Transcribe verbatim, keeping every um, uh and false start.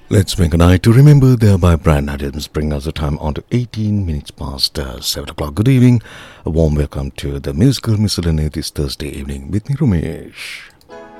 Let's make a night to remember there by Brian Adams. Bring us the time on to eighteen minutes past uh, seven o'clock. Good evening. A warm welcome to the musical miscellany this Thursday evening with me, Ramesh.